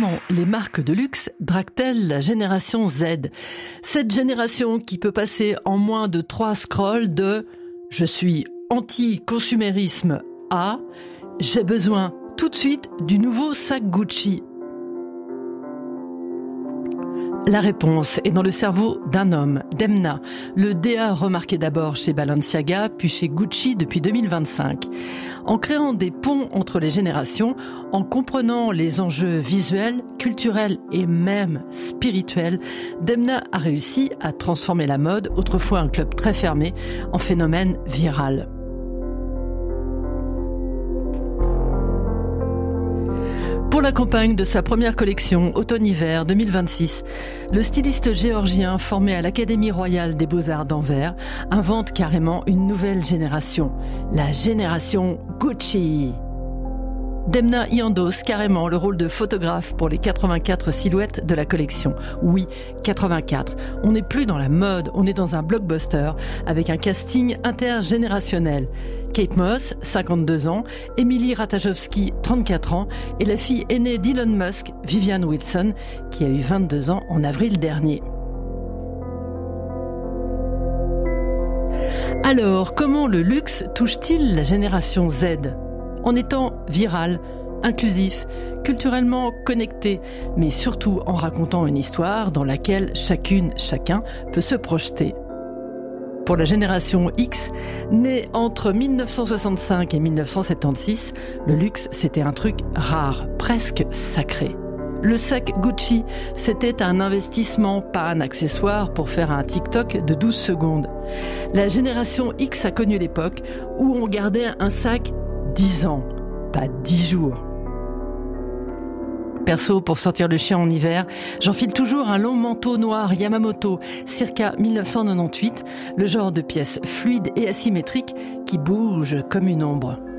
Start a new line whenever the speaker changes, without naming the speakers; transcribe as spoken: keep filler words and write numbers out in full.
Comment les marques de luxe draguent-elles la génération Z? Cette génération qui peut passer en moins de trois scrolls de « je suis anti-consumérisme » à « j'ai besoin tout de suite du nouveau sac Gucci ». La réponse est dans le cerveau d'un homme, Demna, le D A remarqué d'abord chez Balenciaga, puis chez Gucci depuis deux mille vingt-cinq. En créant des ponts entre les générations, en comprenant les enjeux visuels, culturels et même spirituels, Demna a réussi à transformer la mode, autrefois un club très fermé, en phénomène viral. Pour la campagne de sa première collection automne-hiver deux mille vingt-six, le styliste géorgien formé à l'Académie royale des beaux-arts d'Anvers invente carrément une nouvelle génération, la génération Gucci. Demna y endosse carrément le rôle de photographe pour les quatre-vingt-quatre silhouettes de la collection. Oui, quatre-vingt-quatre. On n'est plus dans la mode, on est dans un blockbuster avec un casting intergénérationnel. Kate Moss, cinquante-deux ans, Emily Ratajkowski, trente-quatre ans, et la fille aînée d'Elon Musk, Vivienne Wilson, qui a eu vingt-deux ans en avril dernier. Alors, comment le luxe touche-t-il la génération Z ? En étant viral, inclusif, culturellement connecté, mais surtout en racontant une histoire dans laquelle chacune, chacun peut se projeter. Pour la génération X, née entre mille neuf cent soixante-cinq et mille neuf cent soixante-seize, le luxe, c'était un truc rare, presque sacré. Le sac Gucci, c'était un investissement, pas un accessoire pour faire un TikTok de douze secondes. La génération X a connu l'époque où on gardait un sac dix ans, pas dix jours. Perso, pour sortir le chien en hiver, j'enfile toujours un long manteau noir Yamamoto, circa mille neuf cent quatre-vingt-dix-huit, le genre de pièce fluide et asymétrique qui bouge comme une ombre.